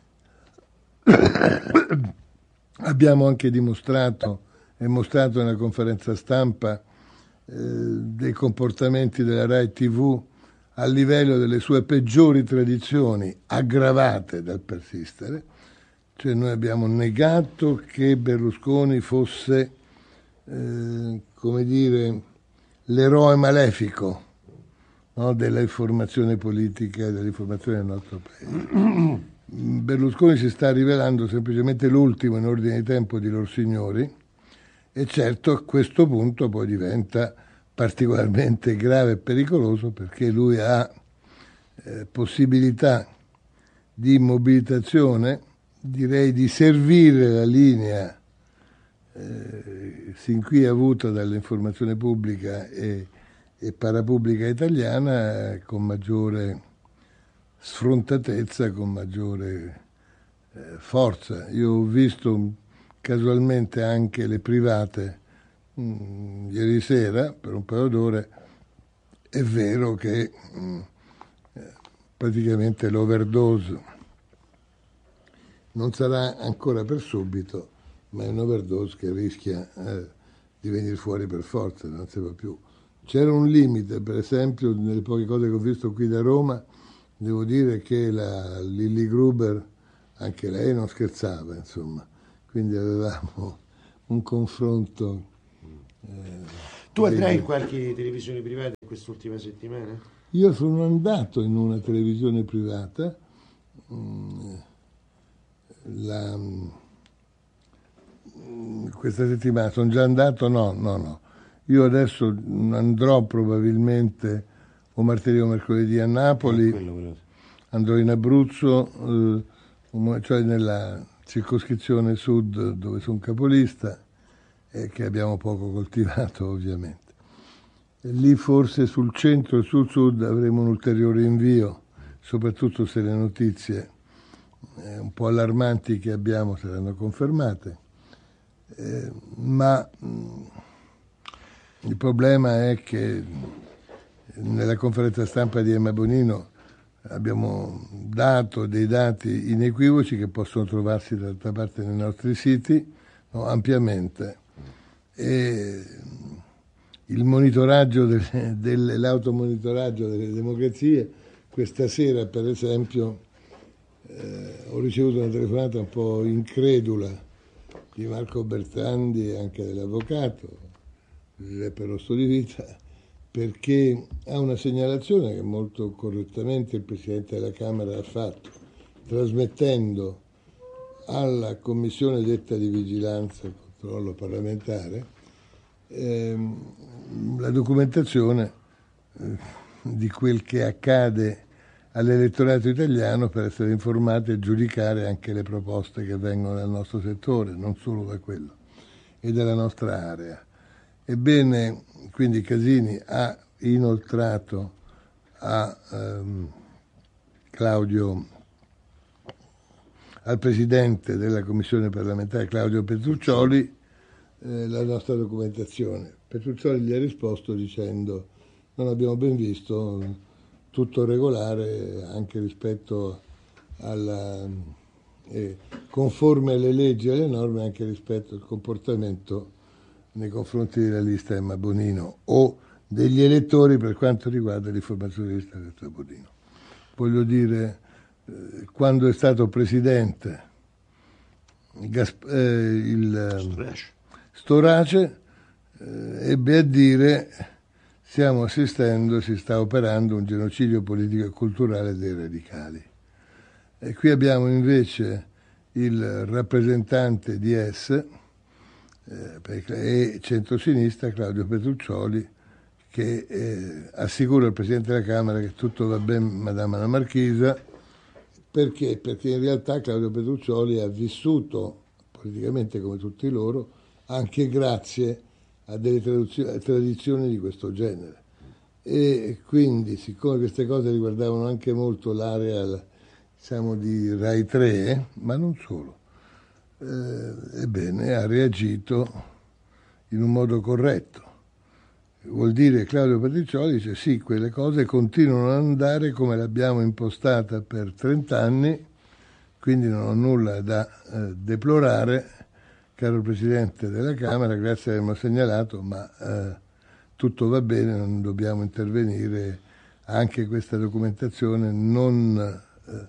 Abbiamo anche dimostrato e mostrato nella conferenza stampa dei comportamenti della Rai TV a livello delle sue peggiori tradizioni, aggravate dal persistere. Cioè noi abbiamo negato che Berlusconi fosse, come dire, l'eroe malefico, no, dell'informazione politica e dell'informazione del nostro paese. Berlusconi si sta rivelando semplicemente l'ultimo in ordine di tempo di Lorsignori, e certo a questo punto poi diventa particolarmente grave e pericoloso, perché lui ha possibilità di mobilitazione, direi di servire la linea sin qui avuta dall'informazione pubblica e parapubblica italiana con maggiore sfrontatezza, con maggiore forza. Io ho visto casualmente anche le private ieri sera per un paio d'ore. È vero che praticamente l'overdose non sarà ancora per subito, ma è un'overdose che rischia di venire fuori per forza, non si va più. C'era un limite, per esempio, nelle poche cose che ho visto qui da Roma, devo dire che la Lilli Gruber, anche lei non scherzava, insomma, quindi avevamo un confronto. Tu andrai in qualche televisione privata in quest'ultima settimana? Io sono andato in una televisione privata, questa settimana. Sono già andato? No. Io adesso andrò probabilmente o martedì o mercoledì a Napoli, andrò in Abruzzo, cioè nella circoscrizione sud dove sono capolista e che abbiamo poco coltivato ovviamente. E lì forse sul centro e sul sud avremo un ulteriore invio, soprattutto se le notizie un po' allarmanti che abbiamo saranno confermate. Ma il problema è che nella conferenza stampa di Emma Bonino abbiamo dato dei dati inequivoci che possono trovarsi d'altra parte nei nostri siti, ampiamente. E il monitoraggio l'automonitoraggio delle democrazie, questa sera per esempio ho ricevuto una telefonata un po' incredula di Marco Bertrandi e anche dell'avvocato Giuseppe Rosso di Vita, perché ha una segnalazione che molto correttamente il Presidente della Camera ha fatto, trasmettendo alla Commissione detta di vigilanza e controllo parlamentare la documentazione di quel che accade all'elettorato italiano per essere informati e giudicare anche le proposte che vengono dal nostro settore, non solo da quello, e dalla nostra area. Ebbene, quindi Casini ha inoltrato al Presidente della Commissione parlamentare Claudio Petruccioli la nostra documentazione. Petruccioli gli ha risposto dicendo: non abbiamo ben visto, tutto regolare anche rispetto conforme alle leggi e alle norme anche rispetto al comportamento nei confronti della lista Emma Bonino o degli elettori per quanto riguarda l'informazione della lista Bonino. Voglio dire, quando è stato presidente Storace ebbe a dire: stiamo assistendo, si sta operando un genocidio politico e culturale dei radicali. E qui abbiamo invece il rappresentante di e centrosinistra Claudio Petruccioli che assicura al Presidente della Camera che tutto va bene, Madama la Marchisa. Perché? Perché in realtà Claudio Petruccioli ha vissuto politicamente come tutti loro anche grazie a delle tradizioni di questo genere. E quindi, siccome queste cose riguardavano anche molto l'area, diciamo, di Rai 3, ma non solo, ebbene, ha reagito in un modo corretto. Vuol dire, Claudio Petruccioli dice: sì, quelle cose continuano ad andare come l'abbiamo impostata per 30 anni, quindi non ho nulla da deplorare, caro Presidente della Camera, grazie avermi segnalato, ma tutto va bene, non dobbiamo intervenire, anche questa documentazione non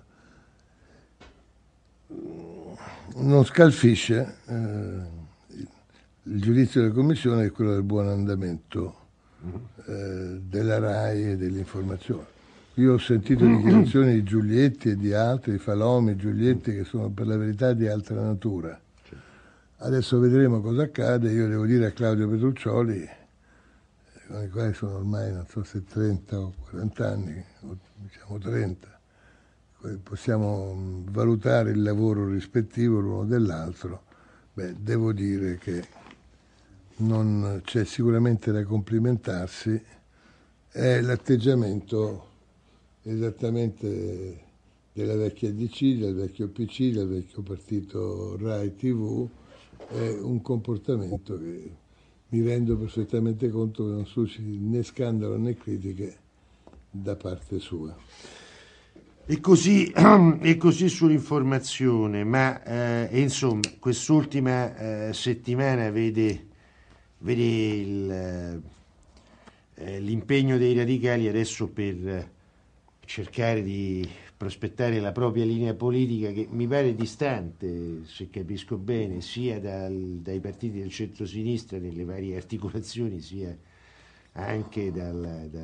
scalfisce il giudizio della Commissione e quello del buon andamento della RAI e dell'informazione. Io ho sentito dichiarazioni di Giulietti e di altri, di Falomi, Giulietti, che sono per la verità di altra natura. Adesso vedremo cosa accade. Io devo dire a Claudio Petruccioli, con i quali sono ormai non so se 30 o 40 anni, o diciamo 30, possiamo valutare il lavoro rispettivo l'uno dell'altro. Devo dire che non c'è sicuramente da complimentarsi, è l'atteggiamento esattamente della vecchia DC, del vecchio PC, del vecchio partito Rai TV, è un comportamento che mi rendo perfettamente conto che non susciti né scandalo né critiche da parte sua. E così sull'informazione, ma insomma quest'ultima settimana vede l'impegno dei radicali adesso per cercare di prospettare la propria linea politica, che mi pare distante, se capisco bene, sia dai partiti del centro-sinistra nelle varie articolazioni, sia anche dal